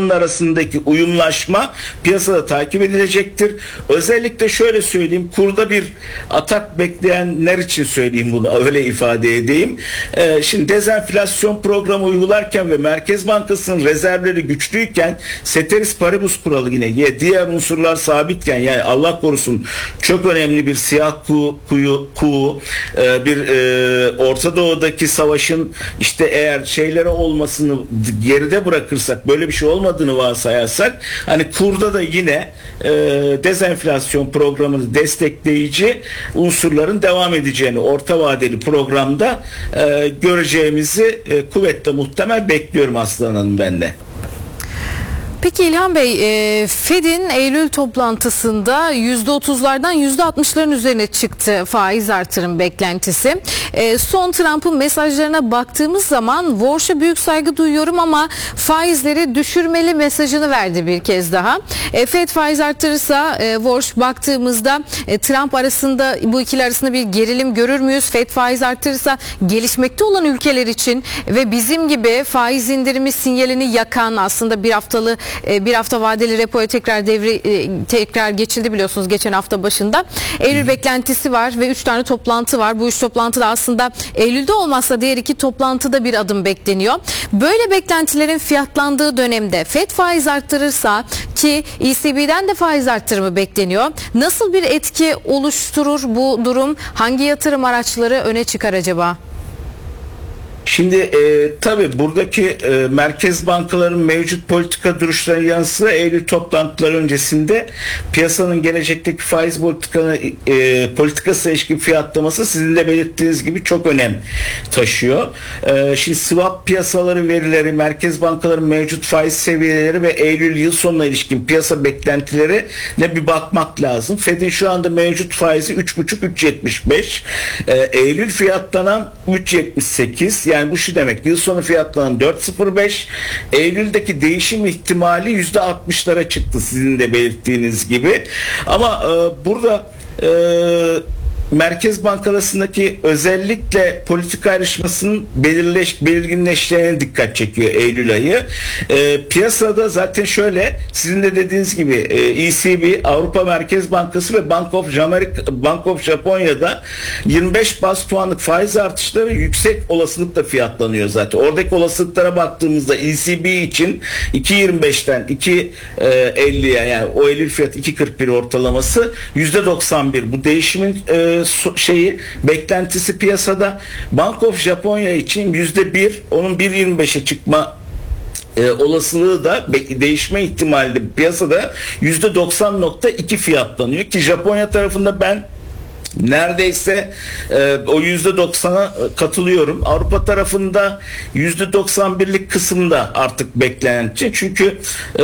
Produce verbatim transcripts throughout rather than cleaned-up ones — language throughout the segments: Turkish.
piyasanın arasındaki uyumlaşma piyasada takip edilecektir. Özellikle şöyle söyleyeyim, kurda bir atak bekleyenler için söyleyeyim bunu, öyle ifade edeyim. Ee, şimdi dezenflasyon programı uygularken ve Merkez Bankası'nın rezervleri güçlüyken, ceteris paribus kuralı yine diğer unsurlar sabitken, yani Allah korusun çok önemli bir siyah kuğu, kuyu, kuğu e, bir e, Orta Doğu'daki savaşın işte eğer şeylere olmasını geride bırakırsak, böyle bir şey olmadığını varsayarsak, hani kurda da yine e, dezenflasyon programını destekleyici unsurların devam edeceğini orta vadeli programda e, göreceğimizi e, kuvvetle muhtemel bekliyorum Aslan Hanım, ben de. Peki İlhan Bey, e, Fed'in Eylül toplantısında yüzde otuzlardan yüzde altmışların üzerine çıktı faiz artırım beklentisi. E, son Trump'ın mesajlarına baktığımız zaman Walsh'a büyük saygı duyuyorum ama faizleri düşürmeli mesajını verdi bir kez daha. E, Fed faiz artırırsa e, Walsh baktığımızda e, Trump arasında, bu ikili arasında bir gerilim görür müyüz? Fed faiz artırırsa gelişmekte olan ülkeler için ve bizim gibi faiz indirimi sinyalini yakan, aslında bir haftalı bir hafta vadeli repoya tekrar devri tekrar geçildi biliyorsunuz geçen hafta başında. Eylül beklentisi var ve üç tane toplantı var. Bu üç toplantıda aslında Eylül'de olmazsa diğer iki toplantıda bir adım bekleniyor. Böyle beklentilerin fiyatlandığı dönemde Fed faiz arttırırsa, ki E C B'den de faiz arttırımı bekleniyor, nasıl bir etki oluşturur bu durum? Hangi yatırım araçları öne çıkar acaba? Şimdi e, tabii buradaki e, merkez bankaların mevcut politika duruşlarının yanı sıra Eylül toplantıları öncesinde piyasanın gelecekteki faiz politika, e, politikası ilişkin fiyatlaması sizin de belirttiğiniz gibi çok önem taşıyor. E, şimdi swap piyasaları verileri, merkez bankaların mevcut faiz seviyeleri ve Eylül yıl sonuna ilişkin piyasa beklentileri ne bir bakmak lazım. Fed'in şu anda mevcut faizi üç buçuk üç yetmiş beş. E, Eylül fiyatlanan üç yetmiş sekiz. Yani bu şu demek, yıl sonu fiyatlanan dört sıfır beş, Eylül'deki değişim ihtimali yüzde altmışlara çıktı sizin de belirttiğiniz gibi. Ama e, burada e, Merkez Bankalarındaki özellikle politika ayrışmasının belirleş, belirginleşeceğine dikkat çekiyor Eylül ayı. E, piyasada zaten şöyle, sizin de dediğiniz gibi e, E C B, Avrupa Merkez Bankası ve Bank of America, Bank of Japonya'da yirmi beş baz puanlık faiz artışları yüksek olasılıkla fiyatlanıyor zaten. Oradaki olasılıklara baktığımızda E C B için iki yirmi beşten iki elliye, yani o Eylül fiyatı iki kırk bir ortalaması yüzde doksan bir. Bu değişimin e, şeyi beklentisi piyasada. Bank of Japonya için yüzde bir, onun bir yirmi beşe çıkma e, olasılığı da değişme ihtimali de piyasada yüzde doksan nokta iki fiyatlanıyor ki Japonya tarafında ben neredeyse e, o yüzde doksana katılıyorum. Avrupa tarafında yüzde doksan birlik kısımda artık beklenti. Çünkü e,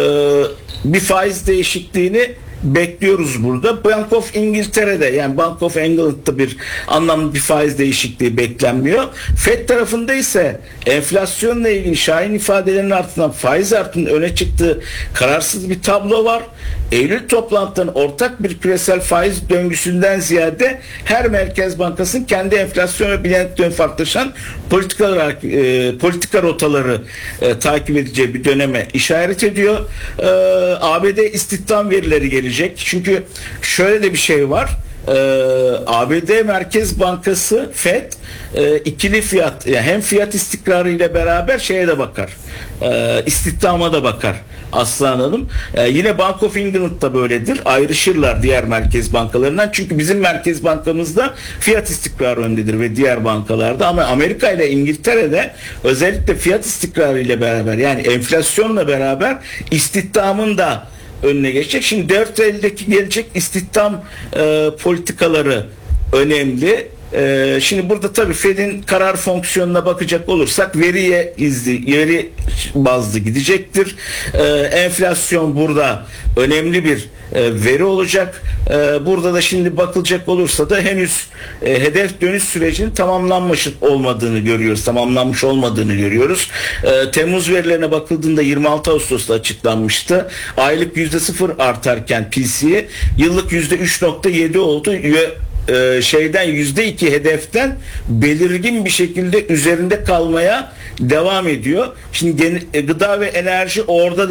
bir faiz değişikliğini bekliyoruz burada. Bank of İngiltere'de, yani Bank of England'da bir anlamlı bir faiz değişikliği beklenmiyor. Fed tarafında ise enflasyonla ilgili şahin ifadelerin ardından faiz artışının öne çıktığı kararsız bir tablo var. Eylül toplantılarının ortak bir küresel faiz döngüsünden ziyade her merkez bankasının kendi enflasyon ve bilançodan farklılaşan politikalar, e, politika rotaları e, takip edeceği bir döneme işaret ediyor. E, A B D istihdam verileri gelecek. Çünkü şöyle de bir şey var. Ee, A B D Merkez Bankası Fed e, ikili fiyat, yani hem fiyat istikrarı ile beraber şeye de bakar, e, istihdama da bakar Aslan Hanım. E, yine Bank of England da böyledir. Ayrışırlar diğer merkez bankalarından. Çünkü bizim merkez bankamızda fiyat istikrarı öndedir ve diğer bankalarda, ama Amerika ile İngiltere'de özellikle fiyat istikrarı ile beraber, yani enflasyonla beraber istihdamın da önüne geçecek. Şimdi dört Eylül'deki gelecek istihdam e, politikaları önemli. E, şimdi burada tabii Fed'in karar fonksiyonuna bakacak olursak veriye izli, veri bazlı gidecektir. E, enflasyon burada önemli bir e, veri olacak. E, burada da şimdi bakılacak olursa da henüz e, hedef dönüş sürecinin tamamlanmış olmadığını görüyoruz. Tamamlanmış olmadığını görüyoruz. E, Temmuz verilerine bakıldığında yirmi altı Ağustos'ta açıklanmıştı. Aylık yüzde sıfır artarken P C yıllık yüzde üç nokta yedi oldu ve e, şeyden yüzde iki hedeften belirgin bir şekilde üzerinde kalmaya devam ediyor. Şimdi gıda ve enerji orada